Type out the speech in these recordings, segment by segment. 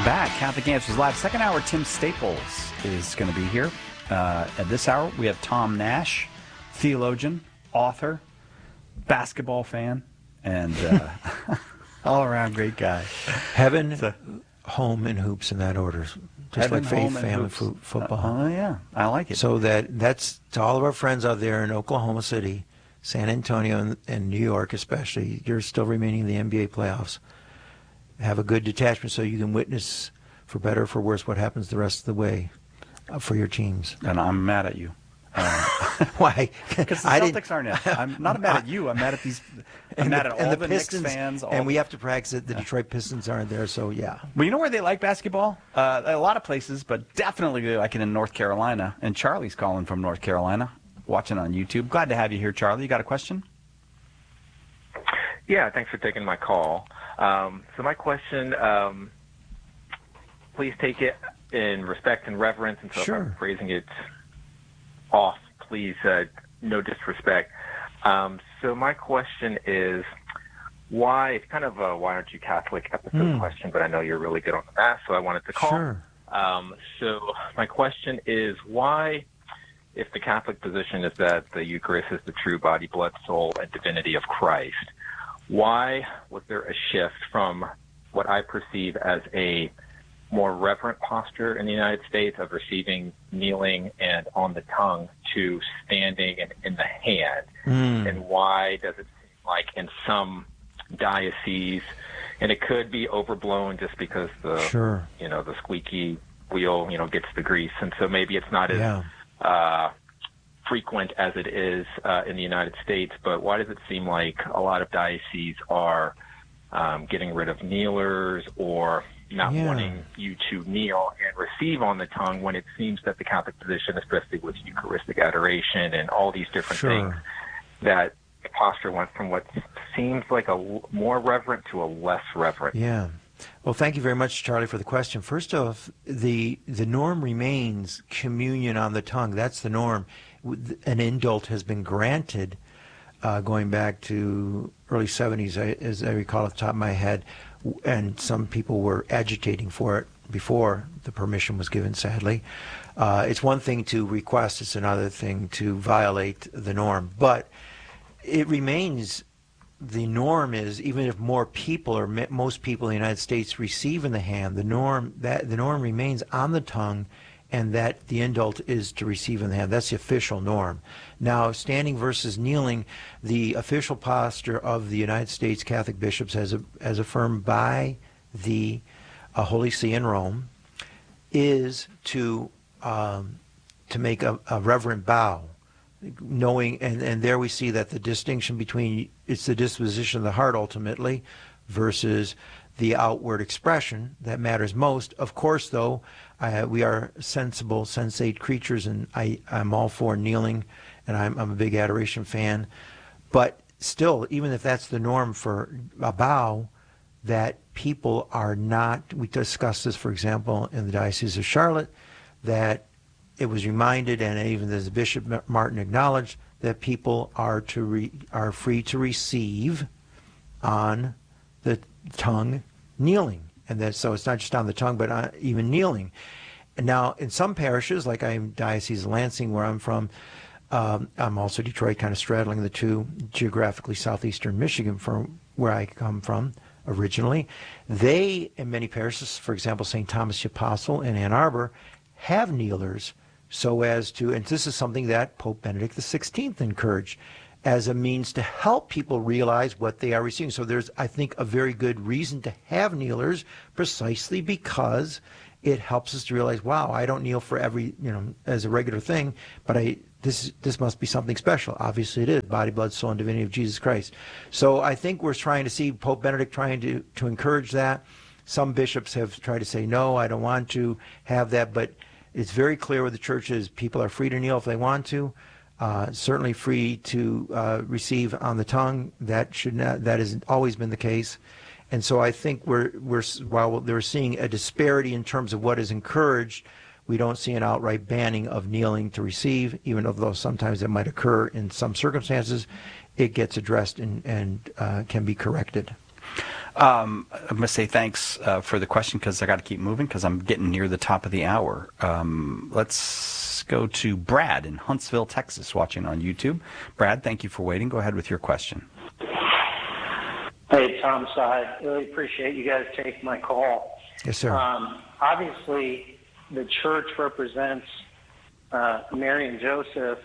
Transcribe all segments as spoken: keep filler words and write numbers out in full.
back. Catholic Answers Live. Second hour, Tim Staples is going to be here. Uh, at this hour, we have Tom Nash, theologian, author, basketball fan, and uh, all-around great guy. Heaven, So, home, and hoops in that order. Just heaven, like faith, home, and family, hoops. fo- football. Uh, oh, yeah. I like it. So that that's to all of our friends out there in Oklahoma City, San Antonio, and, and New York especially. You're still remaining in the N B A playoffs. Have a good detachment so you can witness, for better or for worse, what happens the rest of the way uh, for your teams. And I'm mad at you. Uh, Why? Because the I Celtics didn't- aren't it. I'm not mad at you. I'm mad at these. I'm and mad the, at and all the, the, Pistons, Knicks fans. All and we the, have to practice it. The Detroit Pistons aren't there, so yeah. Well, you know where they like basketball? Uh, a lot of places, but definitely they like it in North Carolina. And Charlie's calling from North Carolina, watching on YouTube. Glad to have you here, Charlie. You got a question? Yeah, thanks for taking my call. Um, so my question, um, please take it in respect and reverence, and so Sure. if I'm phrasing it off, please, uh, no disrespect. Um, so my question is, why, it's kind of a why aren't you Catholic episode Mm. question, but I know you're really good on the math, so I wanted to call. Sure. Um, so my question is, why, if the Catholic position is that the Eucharist is the true body, blood, soul, and divinity of Christ, why was there a shift from what I perceive as a more reverent posture in the United States of receiving, kneeling, and on the tongue to standing and in the hand? Mm. And why does it seem like in some dioceses, and it could be overblown just because the Sure. you know the squeaky wheel you know gets the grease, and so maybe it's not as Yeah. uh, frequent as it is uh, in the United States, but why does it seem like a lot of dioceses are um, getting rid of kneelers or not Yeah. wanting you to kneel and receive on the tongue when it seems that the Catholic position, especially with Eucharistic adoration and all these different Sure. things, that the posture went from what seems like a l- more reverent to a less reverent? Yeah. Well, thank you very much, Charlie, for the question. First off, the the norm remains communion on the tongue. That's the norm. An indult has been granted uh, going back to early seventies, I- as I recall off the top of my head, and some people were agitating for it before the permission was given, sadly. Uh, it's one thing to request, it's another thing to violate the norm. But it remains, the norm is, even if more people or m- most people in the United States receive in the hand, the norm that the norm remains on the tongue, and that the indult is to receive in the hand. That's the official norm. Now, standing versus kneeling, the official posture of the United States Catholic bishops, as a, as affirmed by the uh, Holy See in Rome, is to um, to make a, a reverent bow, knowing, and, and there we see that the distinction between, it's the disposition of the heart ultimately versus the outward expression that matters most. Of course, though, I, we are sensible, sensate creatures, and I, I'm all for kneeling, and I'm, I'm a big adoration fan. But still, even if that's the norm for a bow, that people are not, we discussed this, for example, in the Diocese of Charlotte, that it was reminded, and even as Bishop Martin acknowledged, that people are to re, are free to receive on the tongue kneeling, and that so it's not just on the tongue, but on, even kneeling. And now, in some parishes, like I'm Diocese of Lansing, where I'm from, um, I'm also Detroit, kind of straddling the two, geographically southeastern Michigan, from where I come from originally. They, in many parishes, for example, Saint Thomas the Apostle in Ann Arbor, have kneelers, so as to, and this is something that Pope Benedict the sixteenth encouraged, as a means to help people realize what they are receiving. So there's, I think, a very good reason to have kneelers, precisely because it helps us to realize, wow, I don't kneel for every, you know, as a regular thing, but I this this must be something special. Obviously it is, body, blood, soul, and divinity of Jesus Christ. So I think we're trying to see Pope Benedict trying to, to encourage that. Some bishops have tried to say, no, I don't want to have that, but it's very clear where the church is. People are free to kneel if they want to. Uh, certainly free to uh, receive on the tongue. That should not. That has always been the case, and so I think we're we're while they're seeing a disparity in terms of what is encouraged, we don't see an outright banning of kneeling to receive, even though sometimes it might occur in some circumstances. It gets addressed and and uh, can be corrected. Um, I'm going to say thanks uh, for the question because I got to keep moving because I'm getting near the top of the hour. Um, let's go to Brad in Huntsville, Texas, watching on YouTube. Brad, thank you for waiting. Go ahead with your question. Hey, Tom Side. Really appreciate you guys taking my call. Yes, sir. Um, obviously, the church represents uh, Mary and Joseph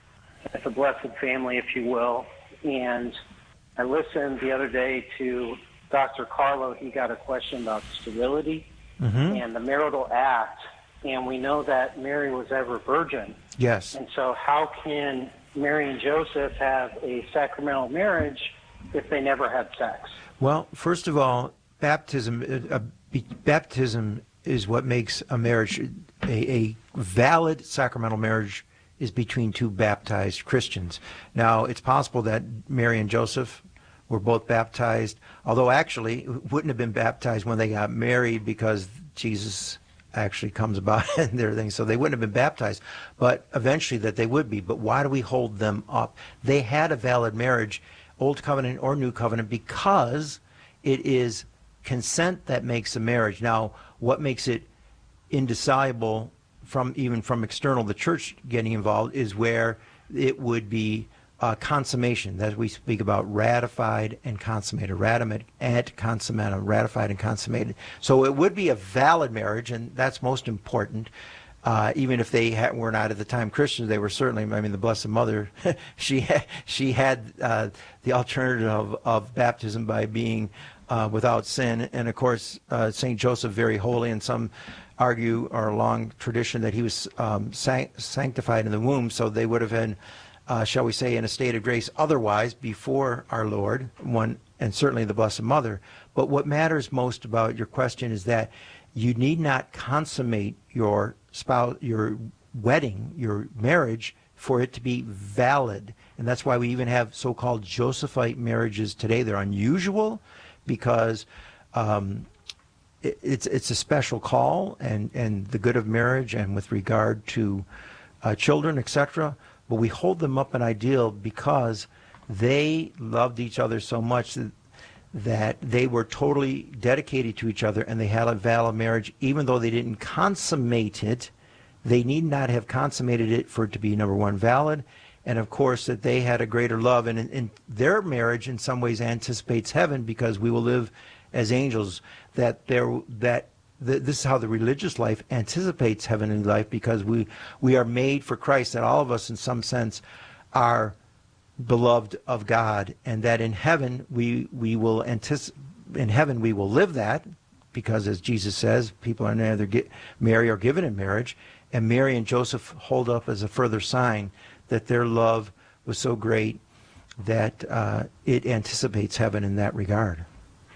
as a blessed family, if you will. And I listened the other day to Doctor Carlo. He got a question about sterility Mm-hmm. and the marital act. And we know that Mary was ever virgin. Yes. And so how can Mary and Joseph have a sacramental marriage if they never had sex? Well, first of all, baptism uh, be, baptism is what makes a marriage a, a valid sacramental marriage is between two baptized Christians. Now, it's possible that Mary and Joseph were both baptized, although actually wouldn't have been baptized when they got married because Jesus actually comes about and everything, so they wouldn't have been baptized, but eventually that they would be. But why do we hold them up? They had a valid marriage, Old Covenant or New Covenant, because it is consent that makes a marriage. Now, what makes it indissoluble from even from external, the church getting involved, is where it would be uh, consummation, that we speak about ratified and consummated, ratimate et consummatum, ratified and consummated. So it would be a valid marriage, and that's most important. Uh, even if they ha- were not at the time Christians, they were certainly, I mean, the Blessed Mother, she, ha- she had uh, the alternative of, of baptism by being uh, without sin. And of course, uh, Saint Joseph, very holy, and some argue, or a long tradition, that he was um, san- sanctified in the womb, so they would have been, uh, shall we say, in a state of grace otherwise before our Lord, one, and certainly the Blessed Mother. But what matters most about your question is that you need not consummate your spouse, your wedding, your marriage, for it to be valid. And that's why we even have so-called Josephite marriages today. They're unusual because um, it, it's it's a special call, and, and the good of marriage, and with regard to uh, children, et cetera. But we hold them up an ideal because they loved each other so much that that they were totally dedicated to each other, and they had a valid marriage. Even though they didn't consummate it, they need not have consummated it for it to be, number one, valid, and of course that they had a greater love. And in, in their marriage, in some ways, anticipates heaven, because we will live as angels. That there, that the, this is how the religious life anticipates heavenly life, because we we are made for Christ. That all of us, in some sense, are beloved of God, and that in heaven we we will anticipate, in heaven we will live that, because as Jesus says, people are neither get married or given in marriage, and Mary and Joseph hold up as a further sign that their love was so great that uh, it anticipates heaven in that regard.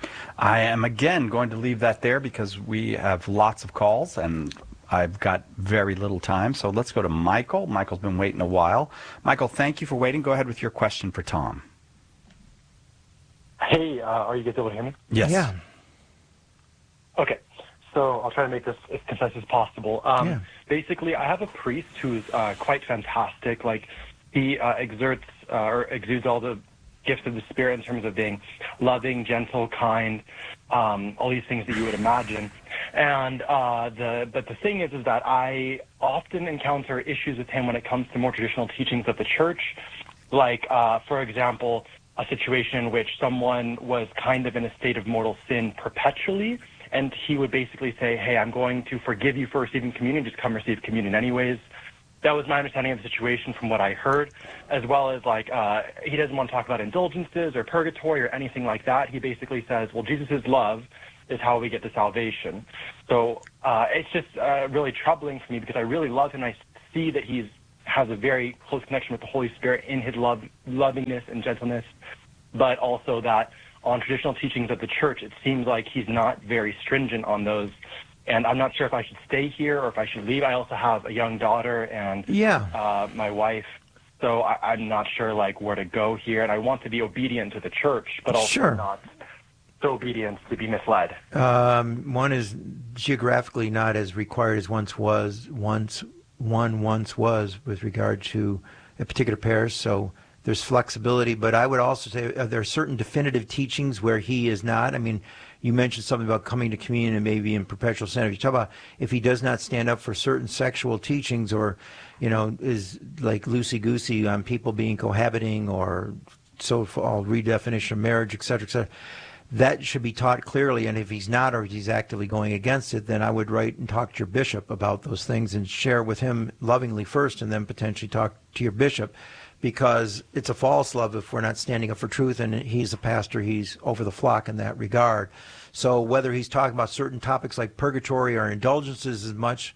I am again going to leave that there because we have lots of calls and I've got very little time, so let's go to Michael. Michael's been waiting a while. Michael, thank you for waiting. Go ahead with your question for Tom. Hey, uh, are you guys able to hear me? Yes. Yeah. Okay, so I'll try to make this as concise as possible. Um, Yeah. Basically, I have a priest who's uh, quite fantastic. Like, he uh, exerts uh, or exudes all the gifts of the Spirit in terms of being loving, gentle, kind, um, all these things that you would imagine. And uh, the but the thing is, is that I often encounter issues with him when it comes to more traditional teachings of the church. Like, uh, for example, a situation in which someone was kind of in a state of mortal sin perpetually, and he would basically say, hey, I'm going to forgive you for receiving communion, just come receive communion anyways. That was my understanding of the situation from what I heard, as well as, like, uh, he doesn't want to talk about indulgences or purgatory or anything like that. He basically says, well, Jesus' love is how we get to salvation. So uh, it's just uh, really troubling for me, because I really love him. I see that he's has a very close connection with the Holy Spirit in his love, lovingness and gentleness, but also that on traditional teachings of the church, it seems like he's not very stringent on those. And I'm not sure if I should stay here or if I should leave. I also have a young daughter and Yeah. uh, my wife, so I, I'm not sure like where to go here. And I want to be obedient to the church, but also Sure. not so obedient to be misled. Um, one is geographically not as required as once was, once one once was with regard to a particular parish. So there's flexibility. But I would also say uh, there are certain definitive teachings where he is not. I mean, you mentioned something about coming to communion and maybe in perpetual sin. If you talk about if he does not stand up for certain sexual teachings, or, you know, is like loosey-goosey on people being cohabiting, or so-called redefinition of marriage, et cetera, et cetera, that should be taught clearly. And if he's not, or he's actively going against it, then I would write and talk to your bishop about those things and share with him lovingly first, and then potentially talk to your bishop, because it's a false love if we're not standing up for truth, and he's a pastor, he's over the flock in that regard. So whether he's talking about certain topics like purgatory or indulgences as much,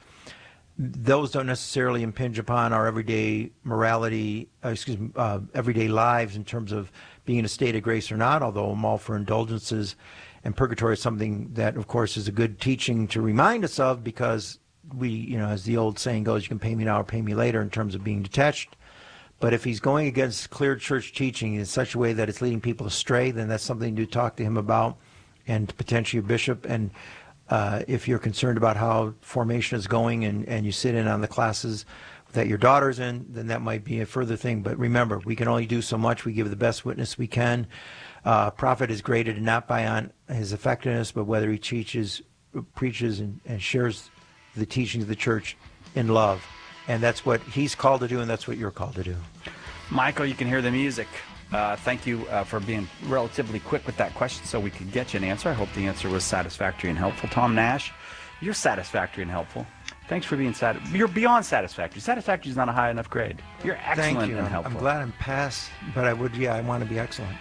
those don't necessarily impinge upon our everyday morality, uh, excuse me, uh, everyday lives in terms of being in a state of grace or not, although I'm all for indulgences. And purgatory is something that, of course, is a good teaching to remind us of, because we, you know, as the old saying goes, you can pay me now or pay me later in terms of being detached. But if he's going against clear church teaching in such a way that it's leading people astray, then that's something to talk to him about, and potentially your bishop. And uh, if you're concerned about how formation is going, and, and you sit in on the classes that your daughter's in, then that might be a further thing. But remember, we can only do so much. We give the best witness we can. Uh, prophet is graded not by on his effectiveness, but whether he teaches, preaches, and, and shares the teachings of the church in love. And that's what he's called to do, and that's what you're called to do. Michael, you can hear the music. Uh, thank you uh, for being relatively quick with that question so we could get you an answer. I hope the answer was satisfactory and helpful. Tom Nash, you're satisfactory and helpful. Thanks for being sat. You're beyond satisfactory. Satisfactory is not a high enough grade. You're excellent Thank you. and helpful. I'm glad I'm past, but I would, yeah, I want to be excellent.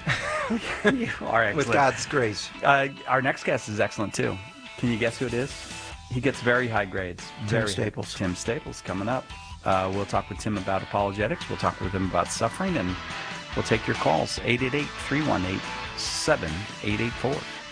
You are excellent. With God's grace. Uh, our next guest is excellent, too. Can you guess who it is? He gets very high grades. Tim Very Staples. Tim Staples coming up. Uh, we'll talk with Tim about apologetics. We'll talk with him about suffering, and we'll take your calls. eight eight eight, three one eight, seven eight eight four.